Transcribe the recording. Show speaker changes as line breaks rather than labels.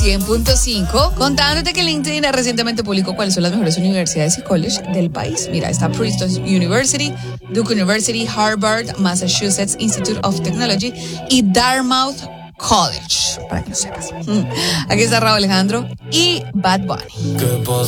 100.5, contándote que LinkedIn recientemente publicó cuáles son las mejores universidades y colleges del país. Mira, está Princeton University, Duke University, Harvard, Massachusetts Institute of Technology y Dartmouth College, para que lo sepas. Aquí está Raúl Alejandro y Bad Bunny.